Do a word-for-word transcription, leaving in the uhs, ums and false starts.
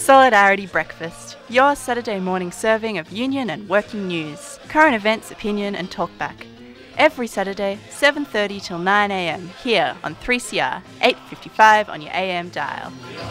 Solidarity Breakfast, your Saturday morning serving of union and working news, current events, opinion and talkback. Every Saturday, seven thirty till nine a m here on three C R, eight fifty-five on your A M dial.